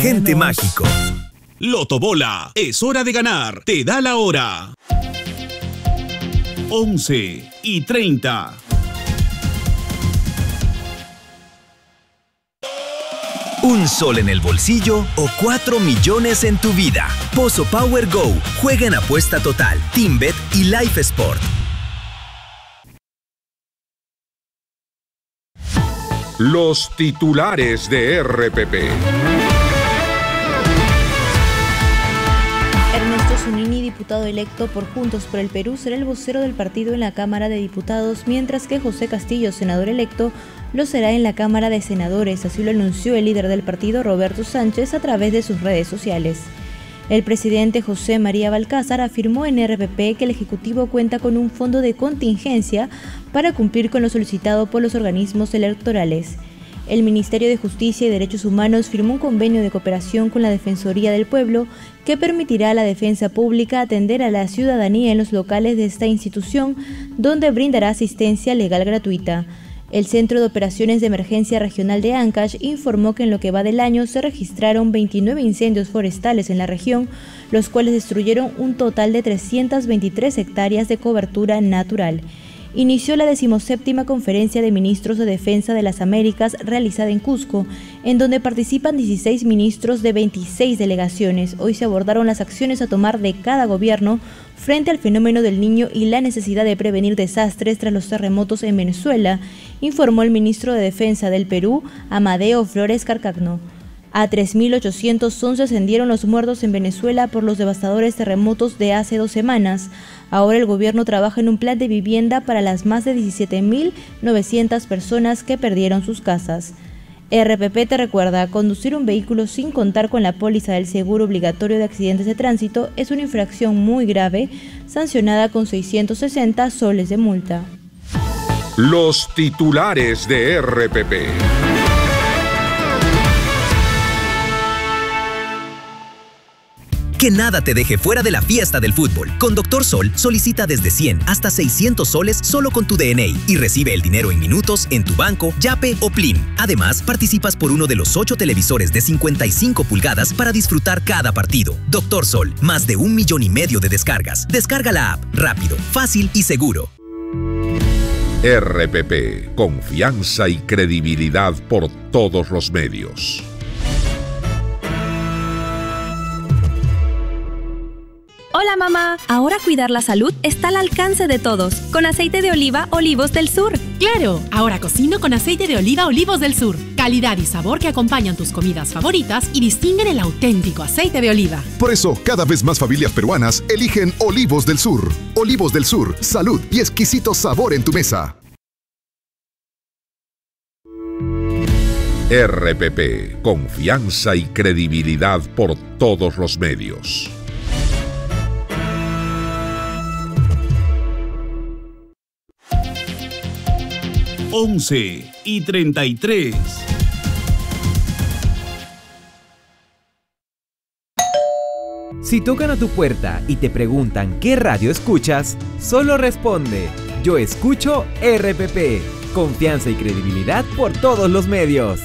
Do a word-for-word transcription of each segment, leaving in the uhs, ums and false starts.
Gente Mágico. Loto Bola, es hora de ganar. Te da la hora. once y treinta. Un sol en el bolsillo o cuatro millones en tu vida. Pozo Power Go. Juega en apuesta total, TeamBet y Life Sport. Los titulares de R P P. Ernesto Zunini, diputado electo por Juntos por el Perú, será el vocero del partido en la Cámara de Diputados, mientras que José Castillo, senador electo, lo será en la Cámara de Senadores. Así lo anunció el líder del partido, Roberto Sánchez, a través de sus redes sociales. El presidente José María Balcázar afirmó en R P P que el Ejecutivo cuenta con un fondo de contingencia para cumplir con lo solicitado por los organismos electorales. El Ministerio de Justicia y Derechos Humanos firmó un convenio de cooperación con la Defensoría del Pueblo que permitirá a la defensa pública atender a la ciudadanía en los locales de esta institución, donde brindará asistencia legal gratuita. El Centro de Operaciones de Emergencia Regional de Ancash informó que en lo que va del año se registraron veintinueve incendios forestales en la región, los cuales destruyeron un total de trescientas veintitrés hectáreas de cobertura natural. Inició la decimoséptima Conferencia de Ministros de Defensa de las Américas realizada en Cusco, en donde participan dieciséis ministros de veintiséis delegaciones. Hoy se abordaron las acciones a tomar de cada gobierno frente al fenómeno del Niño y la necesidad de prevenir desastres tras los terremotos en Venezuela, informó el ministro de Defensa del Perú, Amadeo Flores Carcagno. A tres mil ochocientos once ascendieron los muertos en Venezuela por los devastadores terremotos de hace dos semanas. Ahora el gobierno trabaja en un plan de vivienda para las más de diecisiete mil novecientas personas que perdieron sus casas. R P P te recuerda, conducir un vehículo sin contar con la póliza del seguro obligatorio de accidentes de tránsito es una infracción muy grave, sancionada con seiscientos sesenta soles de multa. Los titulares de R P P. Que nada te deje fuera de la fiesta del fútbol. Con Doctor Sol, solicita desde cien hasta seiscientos soles solo con tu D N I y recibe el dinero en minutos en tu banco, Yape o Plin. Además, participas por uno de los ocho televisores de cincuenta y cinco pulgadas para disfrutar cada partido. Doctor Sol, más de un millón y medio de descargas. Descarga la app, rápido, fácil y seguro. R P P, confianza y credibilidad por todos los medios. Hola mamá, ahora cuidar la salud está al alcance de todos, con aceite de oliva Olivos del Sur. ¡Claro! Ahora cocino con aceite de oliva Olivos del Sur. Calidad y sabor que acompañan tus comidas favoritas y distinguen el auténtico aceite de oliva. Por eso, cada vez más familias peruanas eligen Olivos del Sur. Olivos del Sur, salud y exquisito sabor en tu mesa. R P P, confianza y credibilidad por todos los medios. once y treinta y tres. Si tocan a tu puerta y te preguntan qué radio escuchas, solo responde: yo escucho R P P. Confianza y credibilidad por todos los medios.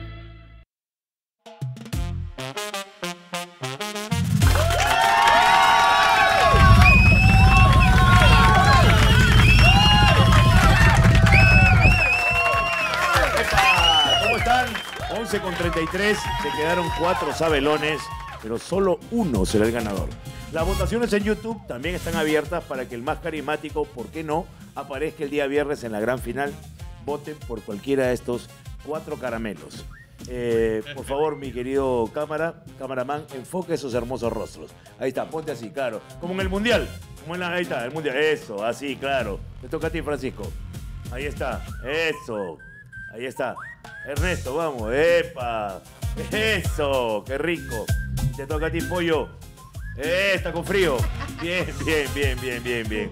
Con treinta y tres se quedaron cuatro sabelones, pero solo uno será el ganador. Las votaciones en YouTube también están abiertas para que el más carismático, ¿por qué no?, aparezca el día viernes en la gran final. Voten por cualquiera de estos cuatro caramelos. Eh, por favor, mi querido cámara, camaraman, enfoque esos hermosos rostros. Ahí está, ponte así, claro. Como en el Mundial. Como en la, ahí está, el Mundial. Eso, así, claro. Te toca a ti, Francisco. Ahí está, eso. Ahí está. Ernesto, vamos. ¡Epa! ¡Eso! ¡Qué rico! Te toca a ti, Pollo. ¡Eh! Está con frío. Bien, bien, bien, bien, bien, bien.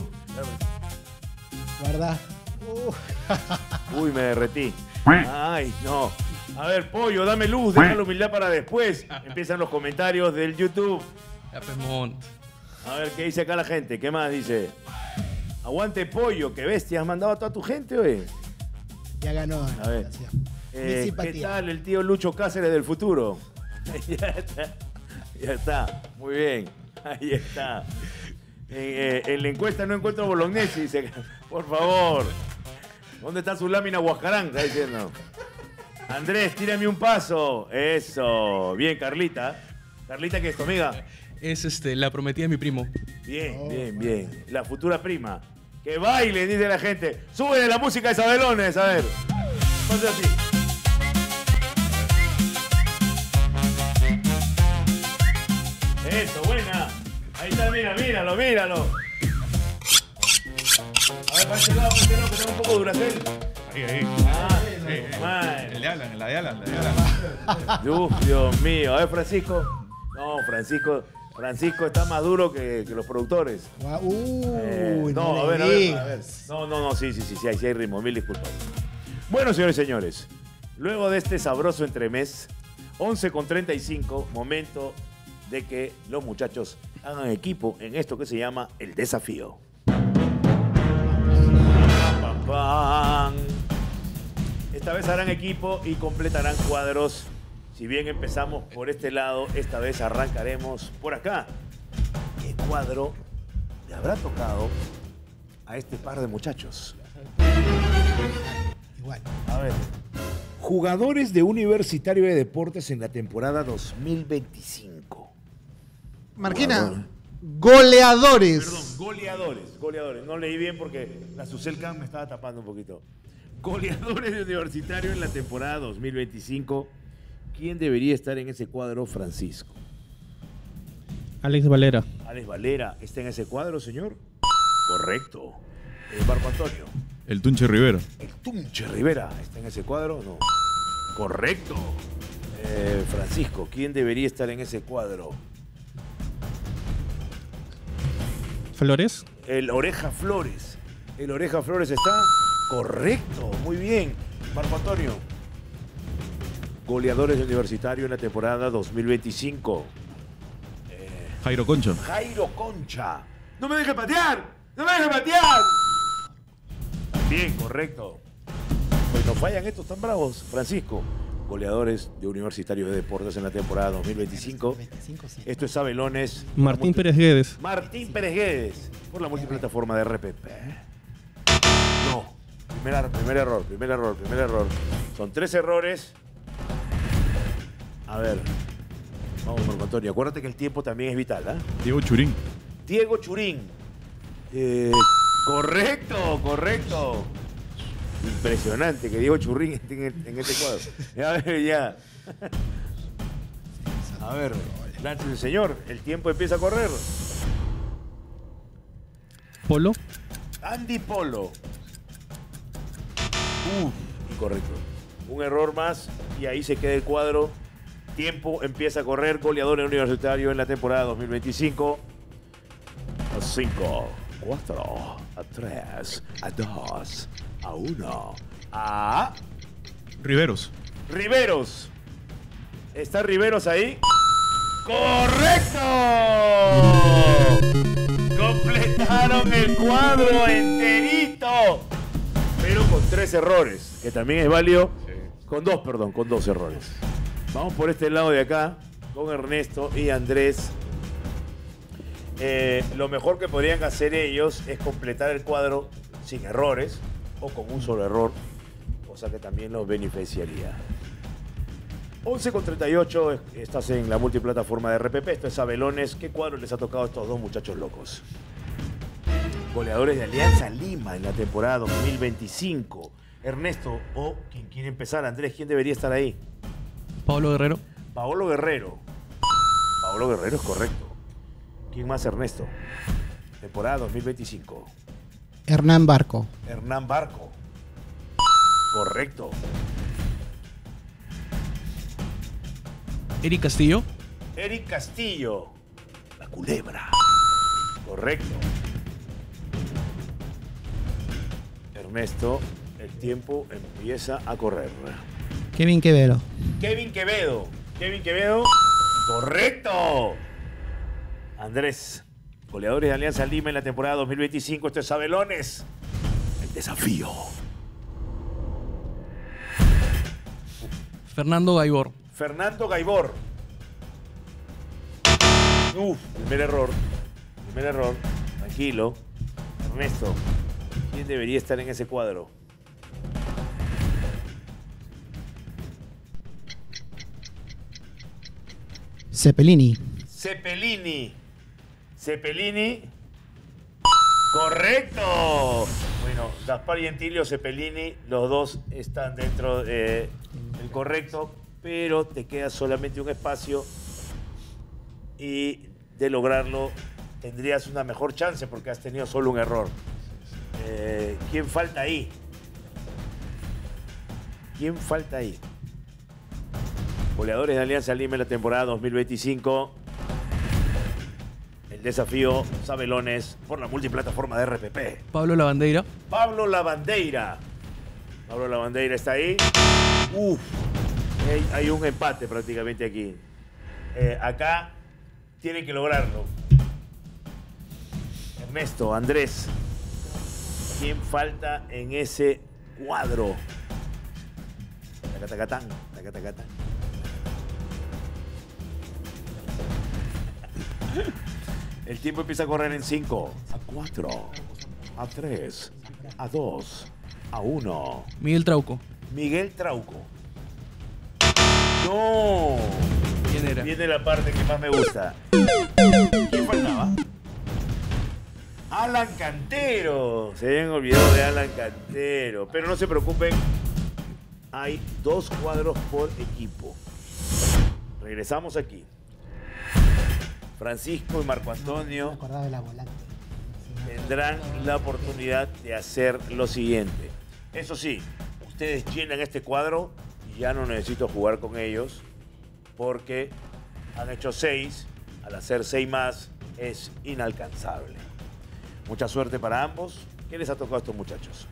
Guarda. Uh. Uy, me derretí. Ay, no. A ver, Pollo, dame luz. Deja la humildad para después. Empiezan los comentarios del YouTube. A ver, ¿qué dice acá la gente? ¿Qué más dice? Aguante, Pollo. Qué bestia. ¿Has mandado a toda tu gente, oye? Ya ganó. A ver, eh, ¿qué tal el tío Lucho Cáceres del futuro? Ya está. Ya está. Muy bien. Ahí está. Eh, eh, en la encuesta no encuentro bolognesi, dice. Por favor. ¿Dónde está su lámina Huascarán? Está diciendo. Andrés, tírame un paso. Eso. Bien, Carlita. Carlita, ¿qué es tu amiga? Es este, la prometida de mi primo. Bien, oh, bien, bien. La futura prima. Que baile, dice la gente. Súbele la música de Sabelones, a ver. Ponte así. Eso, buena. Ahí está, mira, míralo, míralo. A ver, para este lado, para este lado, que tengo un poco de Duracell. Ahí, ahí. Ah, sí, mal. El de Alan, el de Alan, el de Alan. Uf, Dios mío. A ver, Francisco. No, Francisco, Francisco está más duro que, que los productores. Uh, eh, no, no a ver, a ver, a ver. No, no, no, sí, sí, sí, sí, hay, sí hay ritmo. Mil disculpas. Bueno, señores y señores, luego de este sabroso entremés, once con treinta y cinco, momento de que los muchachos hagan equipo en esto que se llama el desafío. Pam, pam. Esta vez harán equipo y completarán cuadros. Si bien empezamos por este lado, esta vez arrancaremos por acá. ¿Qué cuadro le habrá tocado a este par de muchachos? Igual. A ver. Jugadores de Universitario de Deportes en la temporada dos mil veinticinco. Marquina, Jugador. goleadores. Perdón, goleadores, goleadores. No leí bien porque la Sucelcam me estaba tapando un poquito. Goleadores de Universitario en la temporada dos mil veinticinco. ¿Quién debería estar en ese cuadro, Francisco? Alex Valera. Alex Valera, ¿está en ese cuadro, señor? Correcto. El Marco Antonio. El Tunche Rivera. El Tunche Rivera, ¿está en ese cuadro? No. Correcto. Eh, Francisco, ¿quién debería estar en ese cuadro? Flores. El Oreja Flores. El Oreja Flores está correcto. Muy bien. Marco Antonio. Goleadores de Universitario en la temporada dos mil veinticinco. Eh, Jairo Concha. Jairo Concha. ¡No me deje patear! ¡No me deje patear! Bien, correcto. Pues no fallan estos tan bravos, Francisco. Goleadores de Universitario de Deportes en la temporada dos mil veinticinco. Esto es Sabelones. Martín Pérez Guedes. Martín Pérez Guedes. Por la multiplataforma de R P P. No. Primer, primer error, primer error, primer error. Son tres errores. A ver. Vamos, Marco Antonio. Acuérdate que el tiempo también es vital, ¿ah? ¿eh? Diego Churín. Diego Churín. Eh, correcto, correcto. Impresionante que Diego Churín esté en, en este cuadro. A ver, ya. A ver, láncese, señor. El tiempo empieza a correr. Polo. Andy Polo. Uf, incorrecto. Un error más y ahí se queda el cuadro. Tiempo empieza a correr. Goleador en Universitario en la temporada dos mil veinticinco. A cinco, cuatro, a tres, a dos, a uno, a... Riveros. Riveros. ¿Está Riveros ahí? ¡Correcto! Completaron el cuadro enterito. Pero con tres errores, que también es válido. Sí. Con dos, perdón, con dos errores. Vamos por este lado de acá, con Ernesto y Andrés. Eh, lo mejor que podrían hacer ellos es completar el cuadro sin errores o con un solo error, cosa que también los beneficiaría. once con treinta y ocho, estás en la multiplataforma de R P P, esto es Sabelones. ¿Qué cuadro les ha tocado a estos dos muchachos locos? Goleadores de Alianza Lima en la temporada dos mil veinticinco. Ernesto, o quien quiere empezar, Andrés, ¿quién debería estar ahí? Pablo Guerrero. Paolo Guerrero. Paolo Guerrero es correcto. ¿Quién más, Ernesto? Temporada dos mil veinticinco. Hernán Barco. Hernán Barco. Correcto. Eric Castillo. Eric Castillo. La culebra. Correcto. Ernesto, el tiempo empieza a correr. Kevin Quevedo. Kevin Quevedo. Kevin Quevedo. Correcto. Andrés, goleadores de Alianza Lima en la temporada dos mil veinticinco. Esto es Sabelones. El desafío. Fernando Gaibor. Fernando Gaibor. Uf, primer error. Primer error. Tranquilo. Ernesto, ¿quién debería estar en ese cuadro? Cepelini. Cepelini. Cepelini. Correcto. Bueno, Gaspar Gentilio, Cepelini, los dos están dentro eh, del correcto, pero te queda solamente un espacio y de lograrlo tendrías una mejor chance porque has tenido solo un error. Eh, ¿Quién falta ahí? ¿Quién falta ahí? Goleadores de Alianza Lima en la temporada dos mil veinticinco. El desafío Sabelones por la multiplataforma de R P P. Pablo Lavandeira. Pablo Lavandeira. Pablo Lavandeira está ahí. Uf, hay, hay un empate prácticamente aquí. Eh, acá tienen que lograrlo. Ernesto, Andrés. ¿Quién falta en ese cuadro? Tacatacatán, tacatacatán. El tiempo empieza a correr en cinco, a cuatro, a tres, a dos, a uno. Miguel Trauco. Miguel Trauco. ¡No! ¿Quién era? Viene la parte que más me gusta. ¿Quién faltaba? Alan Cantero. Se habían olvidado de Alan Cantero. Pero no se preocupen. Hay dos cuadros por equipo. Regresamos aquí. Francisco y Marco Antonio tendrán la oportunidad de hacer lo siguiente. Eso sí, ustedes llenan este cuadro y ya no necesito jugar con ellos porque han hecho seis. Al hacer seis más es inalcanzable. Mucha suerte para ambos. ¿Qué les ha tocado a estos muchachos?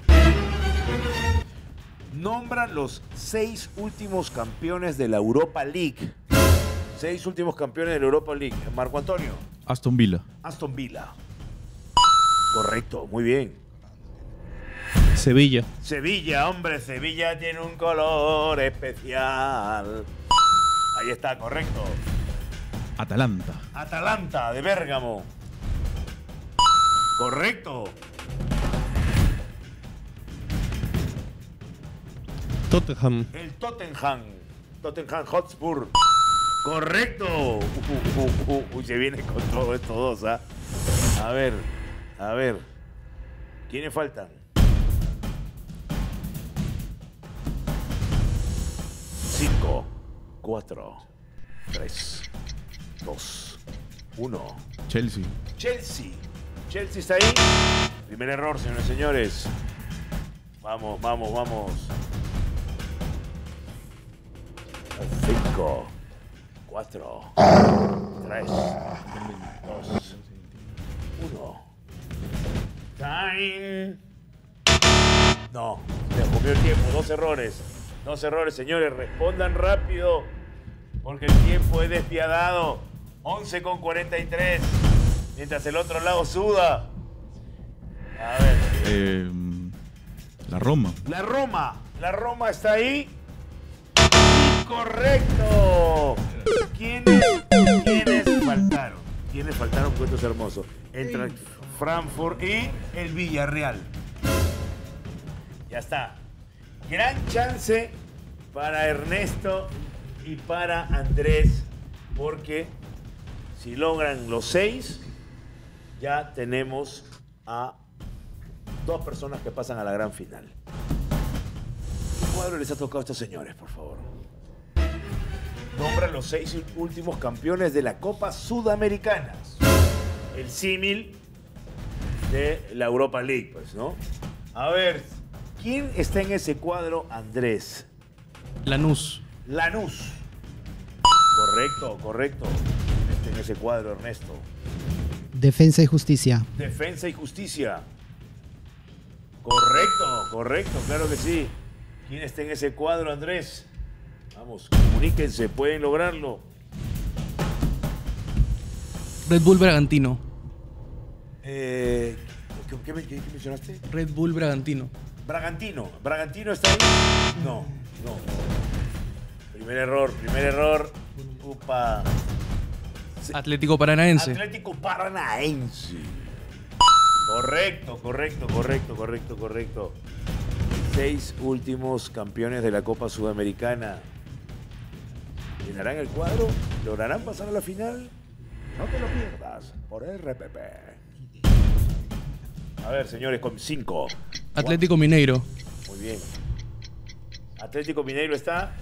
Nombra los seis últimos campeones de la Europa League. Seis últimos campeones de la Europa League. Marco Antonio. Aston Villa. Aston Villa. Correcto, muy bien. Sevilla. Sevilla, hombre, Sevilla tiene un color especial. Ahí está, correcto. Atalanta. Atalanta, de Bérgamo. Correcto. Tottenham. El Tottenham. Tottenham Hotspur. Correcto. Uh, uh, uh, uh, uy, se viene con todo estos dos, ¿ah? A ver, a ver. ¿Quiénes faltan? Cinco, cuatro, tres, dos, uno. Chelsea. Chelsea. Chelsea está ahí. Primer error, señores y señores. Vamos, vamos, vamos. Cinco, cuatro, tres, dos, uno. Time. No, se comió el tiempo. Dos errores. Dos errores, señores. Respondan rápido. Porque el tiempo es despiadado. once con cuarenta y tres. Mientras el otro lado suda. A ver. Eh, la Roma. La Roma. La Roma está ahí. Correcto. ¿Quiénes, ¿Quiénes faltaron? ¿Quiénes faltaron? Porque esto es hermoso. Entra Frankfurt y el Villarreal. Ya está. Gran chance para Ernesto y para Andrés. Porque si logran los seis, ya tenemos a dos personas que pasan a la gran final. ¿Qué cuadro les ha tocado a estos señores, por favor? Nombra los seis últimos campeones de la Copa Sudamericana. El símil de la Europa League, pues, ¿no? A ver, ¿quién está en ese cuadro, Andrés? Lanús. Lanús. Correcto, correcto. ¿Quién está en ese cuadro, Ernesto? Defensa y Justicia. Defensa y Justicia. Correcto, correcto, claro que sí. ¿Quién está en ese cuadro, Andrés? Vamos, comuníquense, pueden lograrlo. Red Bull Bragantino. Eh, ¿qué, qué, qué, qué mencionaste? Red Bull Bragantino. Bragantino. ¿Bragantino está ahí? No, no. Primer error, primer error. Upa. Atlético Paranaense. Atlético Paranaense. Correcto, correcto, correcto, correcto, correcto. Seis últimos campeones de la Copa Sudamericana. ¿Llenarán el cuadro? ¿Lograrán pasar a la final? No te lo pierdas por R P P. A ver, señores, con cinco. Atlético Mineiro. Muy bien. Atlético Mineiro está.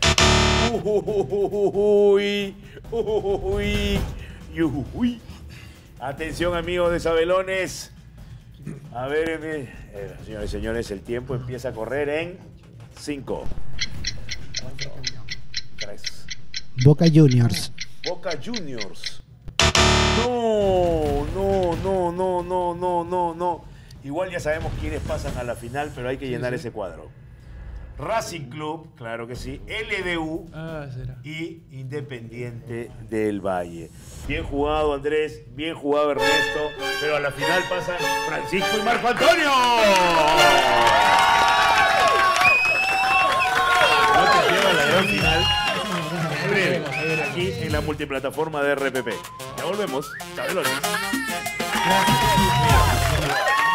Uy, uy, uy, uy. Atención, amigos de Sabelones. A ver, eh, eh, señores y señores, el tiempo empieza a correr en cinco, cuatro, tres. Boca Juniors. Boca Juniors. No, no, no, no, no, no, no, no. Igual ya sabemos quiénes pasan a la final, pero hay que llenar ese cuadro. Racing Club, claro que sí, L D U Ah, será. y Independiente del Valle. Bien jugado, Andrés, bien jugado, Ernesto, pero a la final pasan Francisco y Marco Antonio. No te pierdas la gran final. En breve, aquí en la multiplataforma de R P P. Ya volvemos. Sabelones.